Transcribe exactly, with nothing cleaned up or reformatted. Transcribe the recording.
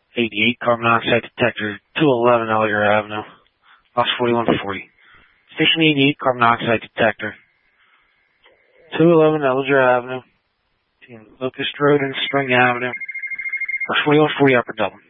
eighty-eight, carbon monoxide detector, two eleven Ellinger Avenue, loss forty-one forty. Station eighty-eight, carbon monoxide detector, two eleven Ellinger Avenue, between Locust Road and Spring Avenue, loss forty-one forty, Upper Dublin.